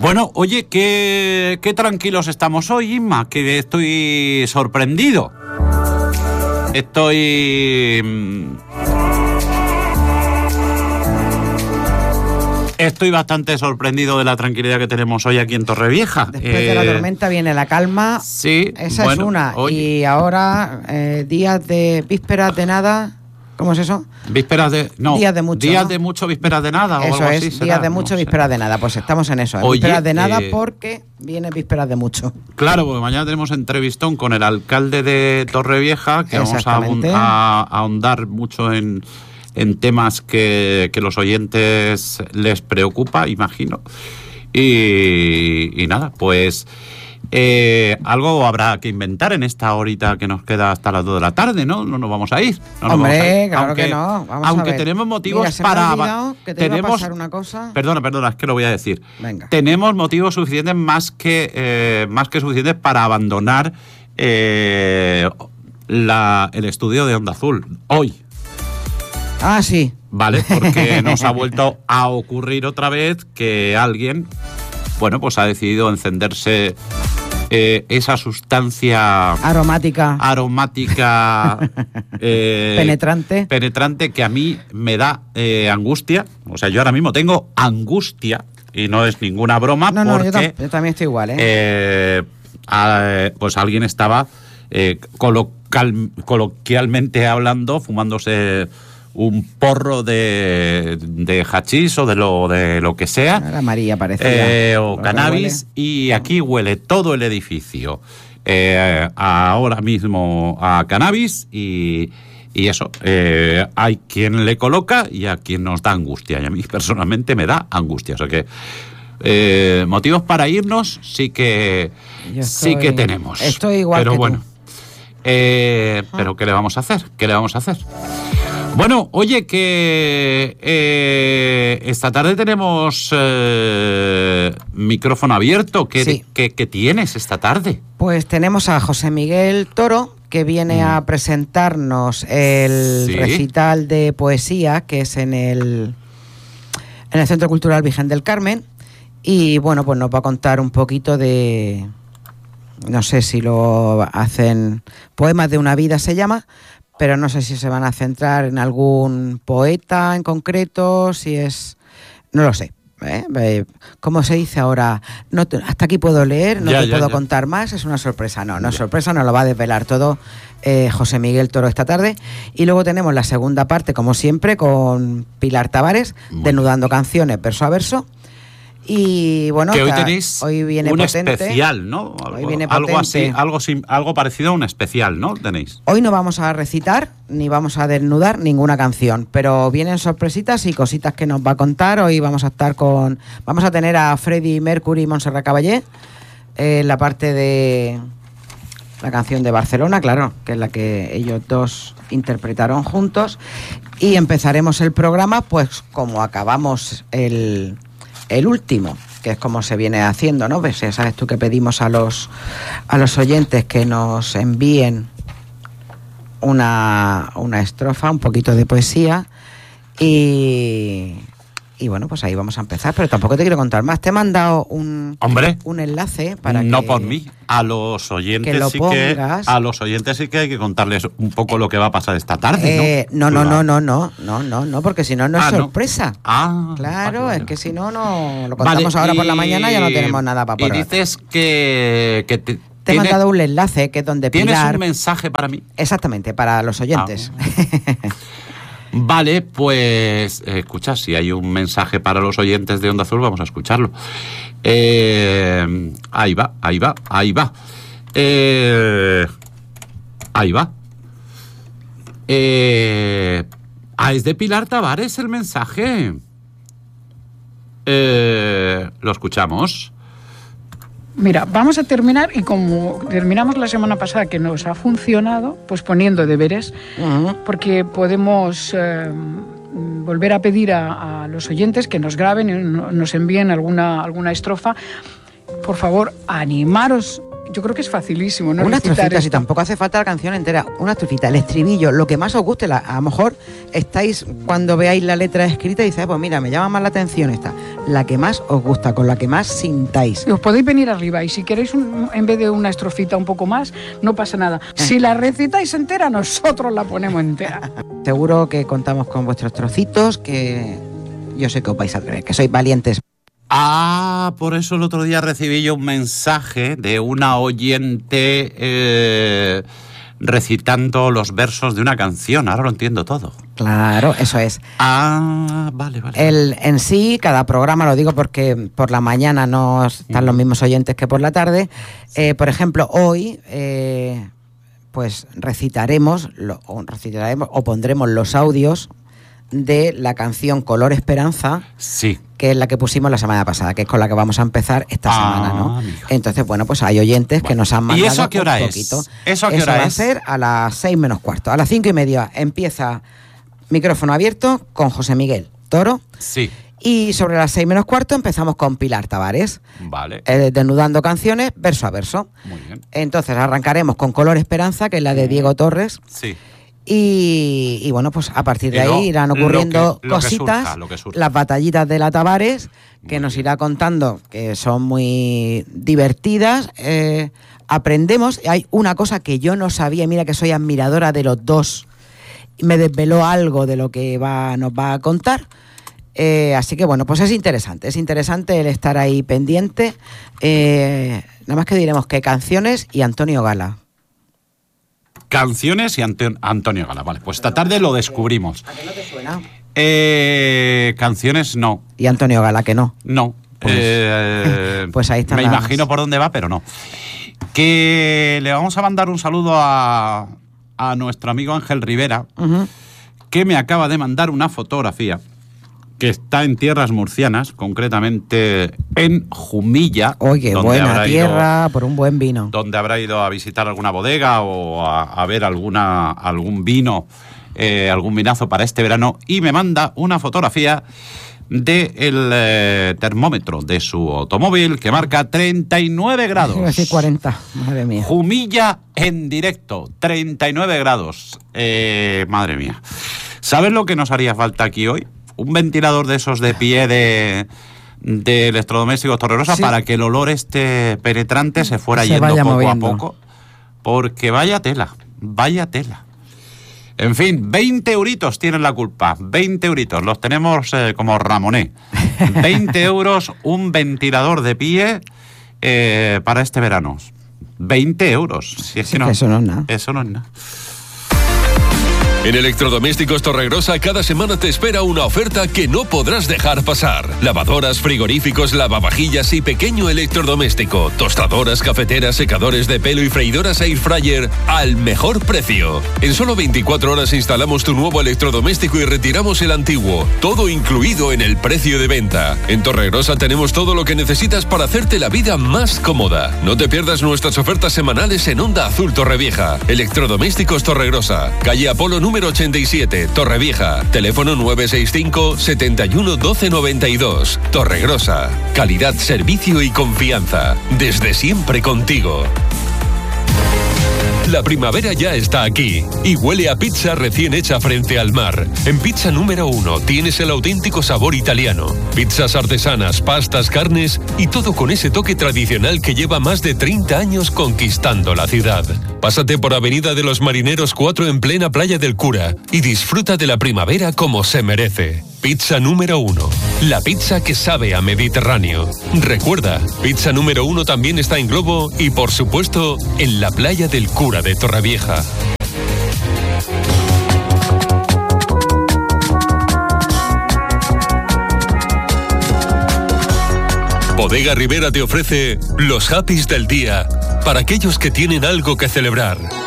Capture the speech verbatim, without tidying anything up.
Bueno, oye, qué, qué tranquilos estamos hoy, Inma, que estoy sorprendido. Estoy... Estoy bastante sorprendido de la tranquilidad que tenemos hoy aquí en Torrevieja. Después eh, de la tormenta viene la calma. Sí, esa bueno, es una. oye. Y ahora, eh, días de vísperas de nada. ¿Cómo es eso? Vísperas de... No, días de mucho. Días ¿no? de mucho, vísperas de nada. Eso o algo es, así, días será, de mucho, no sé. vísperas de nada. Pues estamos en eso. ¿eh? Oye, vísperas de nada eh, porque viene vísperas de mucho. Claro, porque mañana tenemos entrevistón con el alcalde de Torrevieja, que vamos a, Exactamente. a, a ahondar mucho en, en temas que, que los oyentes les preocupa, imagino. Y, y nada, pues eh, algo habrá que inventar en esta horita que nos queda hasta las dos de la tarde, ¿no? No nos vamos a ir. No nos Hombre, vamos a ir. claro aunque, que no. Vamos aunque a ver. tenemos motivos Mira, se para... me ha olvidado que te tenemos, iba a pasar una cosa. Perdona, perdona, es que lo voy a decir. Venga. Tenemos motivos suficientes, más que, eh, más que suficientes para abandonar eh, la, el estudio de Onda Azul hoy. Ah, sí. ¿Vale? Porque nos ha vuelto a ocurrir otra vez que alguien, bueno, pues ha decidido encenderse eh, esa sustancia Aromática. aromática eh, Penetrante. penetrante que a mí me da eh, angustia. O sea, yo ahora mismo tengo angustia y no es ninguna broma. No, no, porque, yo, tam- yo también estoy igual, ¿eh? eh, a- pues alguien estaba eh, colocal- coloquialmente hablando, fumándose un porro de, de hachís o de lo, de lo que sea, Era María, parece. eh, ya, o lo que cannabis, y aquí huele todo el edificio eh, ahora mismo a cannabis y, y eso, eh, hay quien le coloca y a quien nos da angustia, y a mí personalmente me da angustia, o sea que eh, motivos para irnos sí que Yo sí estoy- que tenemos, estoy igual pero que tú. bueno, eh, pero ¿qué le vamos a hacer? ¿Qué le vamos a hacer? Bueno, oye, que eh, esta tarde tenemos eh, micrófono abierto. ¿Qué, Sí. qué- qué tienes esta tarde? Pues tenemos a José Miguel Toro, que viene a presentarnos el Sí. recital de poesía, que es en el, en el Centro Cultural Virgen del Carmen. Y bueno, pues nos va a contar un poquito de... No sé si lo hacen... Poemas de una vida se llama, pero no sé si se van a centrar en algún poeta en concreto, si es... No lo sé. ¿eh? Eh, ¿Cómo se dice ahora? No te- hasta aquí puedo leer, no Ya, te ya, puedo ya. contar más, es una sorpresa. No, no es Ya. sorpresa, nos lo va a desvelar todo eh, José Miguel Toro esta tarde. Y luego tenemos la segunda parte, como siempre, con Pilar Tavares, Muy desnudando canciones verso a verso. Y bueno, que hoy ta- tenéis hoy viene un potente. especial, ¿no? Hoy Algo, viene algo así, potente. algo, sim- algo parecido a un especial, ¿no? Tenéis. Hoy no vamos a recitar ni vamos a desnudar ninguna canción, pero vienen sorpresitas y cositas que nos va a contar. Hoy vamos a estar con... Vamos a tener a Freddie Mercury y Montserrat Caballé eh, en la parte de la canción de Barcelona, claro, que es la que ellos dos interpretaron juntos. Y empezaremos el programa pues como acabamos el, el último, que es como se viene haciendo, ¿no? Pues ya sabes tú que pedimos a los, a los oyentes que nos envíen una, una estrofa, un poquito de poesía y, y bueno, pues ahí vamos a empezar, pero tampoco te quiero contar más. Te he mandado un, Hombre, un enlace para no que... por mí. A los oyentes que lo sí que pongas. a los oyentes sí que hay que contarles un poco lo que va a pasar esta tarde, Eh, ¿no? no, no, Claro. no, no, no, no, no, no, porque si no, no es Ah, ¿no? sorpresa. Ah, Claro, vale, vale. es que si no, no lo Vale, contamos ahora por la y- mañana, ya no tenemos nada para Y por dices que, que te, Te he tiene- mandado un enlace que es donde ¿tienes Pilar... un mensaje para mí? Exactamente, para los oyentes. Ah. Vale, pues eh, escucha, si hay un mensaje para los oyentes de Onda Azul, vamos a escucharlo. Eh, ahí va, ahí va, ahí va. Eh, ahí va. Eh, ah, es de Pilar Tavares el mensaje. Eh, lo escuchamos. Mira, vamos a terminar y como terminamos la semana pasada que nos ha funcionado, pues poniendo deberes, Ujú. porque podemos eh, volver a pedir a, a los oyentes que nos graben y no- nos envíen alguna, alguna estrofa. Por favor, animaros, yo creo que es facilísimo, ¿no? Una Recitar estrofita, si esto. tampoco hace falta la canción entera, una estrofita, el estribillo, lo que más os guste. La, a lo mejor estáis, cuando veáis la letra escrita, y dices, pues mira, me llama más la atención esta. La que más os gusta, con la que más sintáis. Y os podéis venir arriba y si queréis un, en vez de una estrofita un poco más, no pasa nada. Si la recitáis entera, nosotros la ponemos entera. Seguro que contamos con vuestros trocitos, que yo sé que os vais a atrever, que sois valientes. Ah, por eso el otro día recibí yo un mensaje de una oyente eh, recitando los versos de una canción. Ahora lo entiendo todo. Claro, eso es. Ah, vale, vale. El, en sí, cada programa, lo digo porque por la mañana no están los mismos oyentes que por la tarde. Eh, por ejemplo, hoy, eh, pues recitaremos, lo, o recitaremos o pondremos los audios de la canción Color Esperanza, Sí. que es la que pusimos la semana pasada, que es con la que vamos a empezar esta Ah, semana, ¿no? amigo. Entonces, bueno, pues hay oyentes que nos han mandado ¿Y eso a qué hora un es? poquito. ¿Eso a qué hora va es? a ser a las seis menos cuarto. A las cinco y media empieza micrófono abierto con José Miguel Toro. Sí. Y sobre las seis menos cuarto empezamos con Pilar Tavares, Vale. eh, desnudando canciones verso a verso. Muy bien. Entonces arrancaremos con Color Esperanza, que es la de Diego Torres. Sí. Y, y bueno, pues a partir de Y ahí luego, irán lo ocurriendo que- lo que cositas, surja, lo que surja. las batallitas de la Tavares, que Muy nos bien. irá contando, que son muy divertidas. Eh, aprendemos, hay una cosa que yo no sabía, mira que soy admiradora de los dos, me desveló algo de lo que va, nos va a contar. Eh, así que bueno, pues es interesante, es interesante el estar ahí pendiente. Eh, nada más que diremos que canciones y Antonio Gala. Canciones y Ante- Antonio Gala. Vale, pues esta tarde lo descubrimos. ¿A qué no te suena? Eh, canciones no. Y Antonio Gala, que no. No. Pues- Eh, pues ahí están Me las- imagino por dónde va, pero no. Que le vamos a mandar un saludo a, a nuestro amigo Ángel Rivera, Ujú. que me acaba de mandar una fotografía que está en tierras murcianas, concretamente en Jumilla. Oye, donde buena habrá ido- tierra por un buen vino. donde habrá ido a visitar alguna bodega o a, a ver alguna, algún vino, eh, algún vinazo para este verano, y me manda una fotografía del eh, termómetro de su automóvil, que marca treinta y nueve grados. Iba a decir cuarenta, madre mía. Jumilla en directo, treinta y nueve grados. Eh, madre mía. ¿Sabes lo que nos haría falta aquí hoy? Un ventilador de esos de pie de, de electrodomésticos Torregrosa, Sí. para que el olor este penetrante se fuera Se yendo vaya poco moviendo. a poco. Porque vaya tela, vaya tela. En fin, veinte euritos tienen la culpa. veinte euritos, los tenemos eh, como Ramoné. veinte euros un ventilador de pie eh, para este verano. veinte euros. Si es Sí, que no, que eso no es nada. Eso no es nada. En Electrodomésticos Torregrosa cada semana te espera una oferta que no podrás dejar pasar. Lavadoras, frigoríficos, lavavajillas y pequeño electrodoméstico. Tostadoras, cafeteras, secadores de pelo y freidoras Air Fryer al mejor precio. En solo veinticuatro horas instalamos tu nuevo electrodoméstico y retiramos el antiguo. Todo incluido en el precio de venta. En Torregrosa tenemos todo lo que necesitas para hacerte la vida más cómoda. No te pierdas nuestras ofertas semanales en Onda Azul Torrevieja. Electrodomésticos Torregrosa. Calle Apolo número ochenta y siete, Torrevieja. Teléfono nueve seis cinco, setenta y uno, doce noventa y dos. Torregrosa. Calidad, servicio y confianza. Desde siempre contigo. La primavera ya está aquí y huele a pizza recién hecha frente al mar. En Pizza Número Uno tienes el auténtico sabor italiano. Pizzas artesanas, pastas, carnes y todo con ese toque tradicional que lleva más de treinta años conquistando la ciudad. Pásate por Avenida de los Marineros cuatro en plena Playa del Cura y disfruta de la primavera como se merece. Pizza Número Uno. La pizza que sabe a Mediterráneo. Recuerda, Pizza Número Uno también está en Globo y, por supuesto, en la Playa del Cura de Torrevieja. Bodega Rivera te ofrece los Happys del día para aquellos que tienen algo que celebrar.